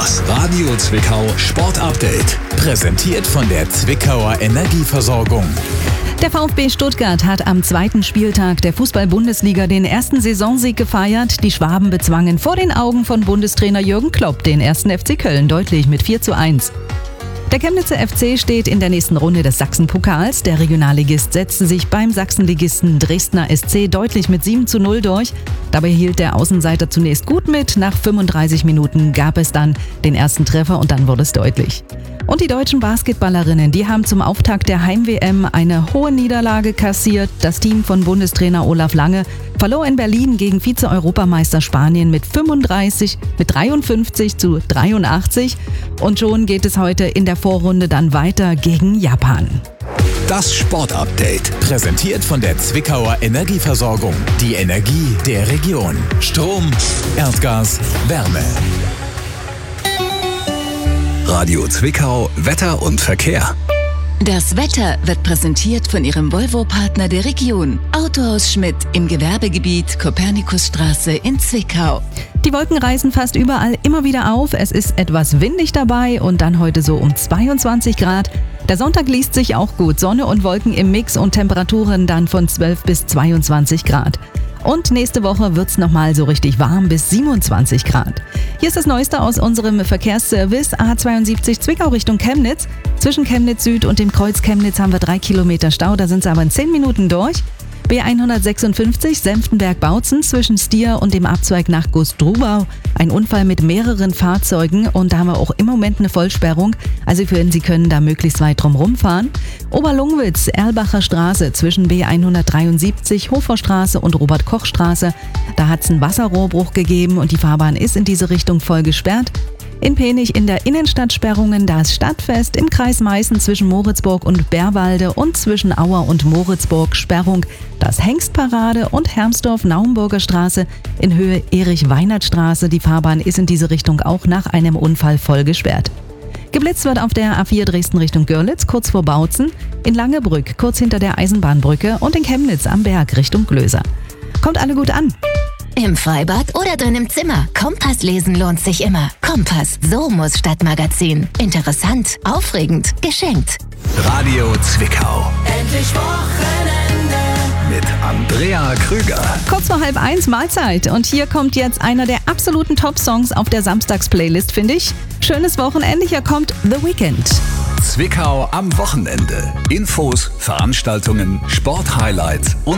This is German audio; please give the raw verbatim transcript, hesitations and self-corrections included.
Das Radio Zwickau Sport Update. Präsentiert von der Zwickauer Energieversorgung. Der VfB Stuttgart hat am zweiten Spieltag der Fußball-Bundesliga den ersten Saisonsieg gefeiert. Die Schwaben bezwangen vor den Augen von Bundestrainer Jürgen Klopp den ersten F C Köln deutlich mit vier zu eins. Der Chemnitzer F C steht in der nächsten Runde des Sachsen-Pokals. Der Regionalligist setzte sich beim Sachsenligisten Dresdner S C deutlich mit sieben zu null durch. Dabei hielt der Außenseiter zunächst gut mit. Nach fünfunddreißig Minuten gab es dann den ersten Treffer und dann wurde es deutlich. Und die deutschen Basketballerinnen, die haben zum Auftakt der Heim-W M eine hohe Niederlage kassiert. Das Team von Bundestrainer Olaf Lange verlor in Berlin gegen Vize-Europameister Spanien mit fünfunddreißig, mit dreiundfünfzig zu dreiundachtzig. Und schon geht es heute in der Vorrunde dann weiter gegen Japan. Das Sportupdate. Präsentiert von der Zwickauer Energieversorgung. Die Energie der Region. Strom, Erdgas, Wärme. Radio Zwickau, Wetter und Verkehr. Das Wetter wird präsentiert von Ihrem Volvo-Partner der Region. Autohaus Schmidt im Gewerbegebiet Kopernikusstraße in Zwickau. Die Wolken reißen fast überall immer wieder auf. Es ist etwas windig dabei und dann heute so um zweiundzwanzig Grad. Der Sonntag liest sich auch gut. Sonne und Wolken im Mix und Temperaturen dann von zwölf bis zweiundzwanzig Grad. Und nächste Woche wird's nochmal so richtig warm bis siebenundzwanzig Grad. Hier ist das Neueste aus unserem Verkehrsservice A zweiundsiebzig Zwickau Richtung Chemnitz. Zwischen Chemnitz Süd und dem Kreuz Chemnitz haben wir drei Kilometer Stau, da sind sie aber in zehn Minuten durch. B hundertsechsundfünfzig Senftenberg-Bautzen zwischen Stier und dem Abzweig nach Gustrubau. Ein Unfall mit mehreren Fahrzeugen und da haben wir auch im Moment eine Vollsperrung. Also für Sie können da möglichst weit drum rumfahren. Oberlungwitz, Erlbacher Straße zwischen B hundertdreiundsiebzig, Hoferstraße und Robert-Koch-Straße. Da hat es einen Wasserrohrbruch gegeben und die Fahrbahn ist in diese Richtung voll gesperrt. In Penich in der Innenstadt Sperrungen, da ist Stadtfest, im Kreis Meißen zwischen Moritzburg und Bärwalde und zwischen Auer und Moritzburg Sperrung, das Hengstparade und Hermsdorf-Naumburger Straße in Höhe Erich-Weinert-Straße. Die Fahrbahn ist in diese Richtung auch nach einem Unfall voll gesperrt. Geblitzt wird auf der A vier Dresden Richtung Görlitz, kurz vor Bautzen, in Langebrück, kurz hinter der Eisenbahnbrücke und in Chemnitz am Berg Richtung Glöser. Kommt alle gut an! Im Freibad oder drin im Zimmer. Kompass lesen lohnt sich immer. Kompass, so muss Stadtmagazin. Interessant, aufregend, geschenkt. Radio Zwickau. Endlich Wochenende. Mit Andrea Krüger. Kurz vor halb eins Mahlzeit und hier kommt jetzt einer der absoluten Top-Songs auf der Samstags-Playlist, finde ich. Schönes Wochenende, hier kommt The Weeknd. Zwickau am Wochenende. Infos, Veranstaltungen, Sporthighlights und